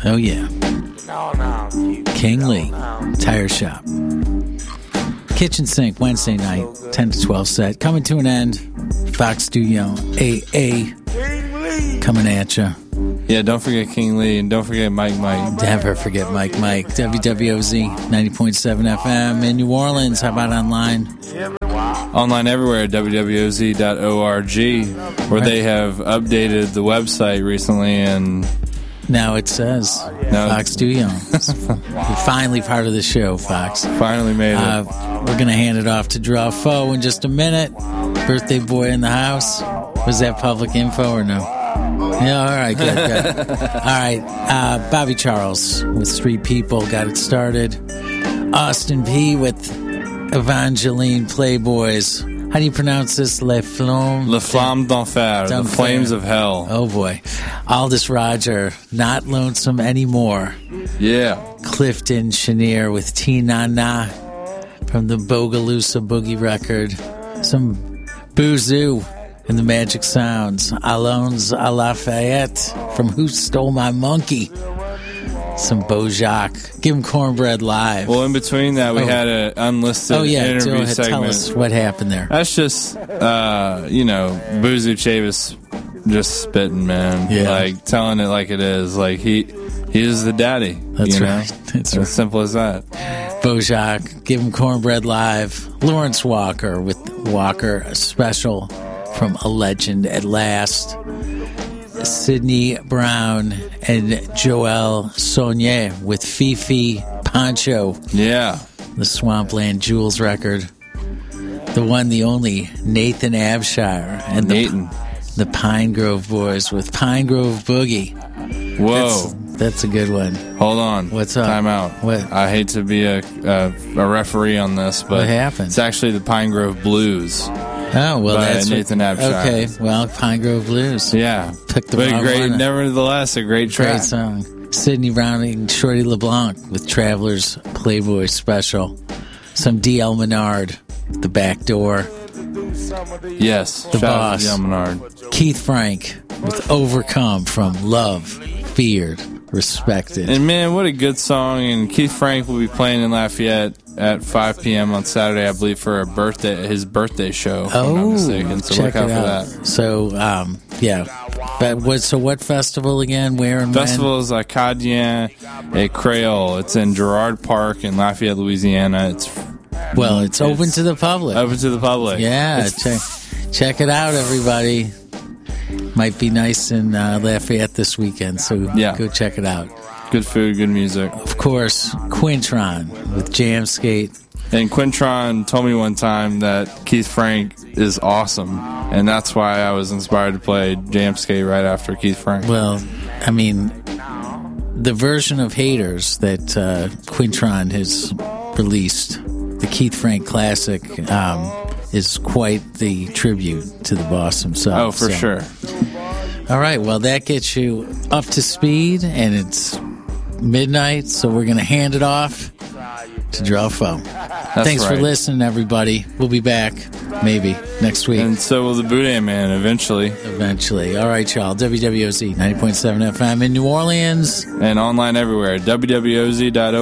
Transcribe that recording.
Oh, yeah. King Lee, Tire Shop. Kitchen Sink, Wednesday night, 10 to 12 set. Coming to an end. Fox Studio, AA. Coming at you. Yeah, don't forget King Lee, and don't forget Mike. Never forget Mike. WWOZ, 90.7 FM in New Orleans. How about online? Online everywhere at www.org, where they have updated the website recently, and now it says Fox Studio. We're finally part of the show, Fox. Finally made it. We're going to hand it off to Draw Foe in just a minute. Birthday boy in the house. Was that public info or no? Yeah, all right, good. All right, Bobby Charles with Street People got it started. Austin P with Evangeline Playboys. How do you pronounce this? Les Flammes d'Enfer, the Flames of Hell. Oh, boy. Aldous Roger, Not Lonesome Anymore. Yeah. Clifton Chenier with T-Na-Na from the Bogalusa Boogie record. Some Boozoo and the Magic Sounds. Alon's a Lafayette from Who Stole My Monkey. Some Bojack. Give him Cornbread Live. Well, in between that, we had an unlisted interview segment. Tell us what happened there. That's just, Boozoo Chavis just spitting, man. Yeah. Like, telling it like it is. Like, he is the daddy. That's right. That's right. As simple as that. Bojack. Give him Cornbread Live. Lawrence Walker with Walker Special from A Legend at Last. Sidney Brown and Joel Saunier with Fifi Poncho. Yeah. The Swampland Jewels record. The one, the only, Nathan Abshire. And the Pine Grove Boys with Pine Grove Boogie. Whoa. That's a good one. Hold on. What's up? Time out. What? I hate to be a referee on this, but what happened? It's actually the Pine Grove Blues. Oh, well, that's Nathan Abshire. Okay, well, Pine Grove Blues. Yeah. Picked the but wrong great, one. Nevertheless, a great track. Great song. Sidney Brown and Shorty LeBlanc with Travelers Playboy Special. Some D.L. Menard, The Back Door. Yes. The Boss. D.L. Menard. Keith Frank with Overcome from Love, Feared, Respected. And man, what a good song. And Keith Frank will be playing in Lafayette at 5 p.m. on Saturday, I believe, for his birthday show. If I'm not mistaken. So check look out it for out. that. So, yeah. But what festival again? Where and Festival is Acadien et Creole. It's in Girard Park in Lafayette, Louisiana. It's open to the public. Open to the public. Yeah, check it out, everybody. Might be nice in Lafayette this weekend, so go check it out. Good food, good music. Of course, Quintron with Jam Skate. And Quintron told me one time that Keith Frank is awesome, and that's why I was inspired to play Jam Skate right after Keith Frank. Well, I mean, the version of Haters that Quintron has released, the Keith Frank classic, is quite the tribute to the boss himself. Oh, for sure. All right, well, that gets you up to speed, and it's midnight, so we're going to hand it off to Draw Foe. Thanks for listening, everybody. We'll be back, maybe, next week. And so will the Boudin Man, eventually. All right, y'all. WWOZ 90.7 FM in New Orleans. And online everywhere, wwoz.org.